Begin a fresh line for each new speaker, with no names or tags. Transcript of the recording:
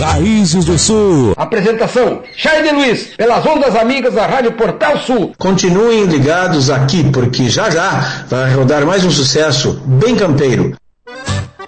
Raízes do Sul.
Apresentação, Chay de Luiz, pelas ondas amigas da Rádio Portal Sul.
Continuem ligados aqui, porque já já vai rodar mais um sucesso bem campeiro.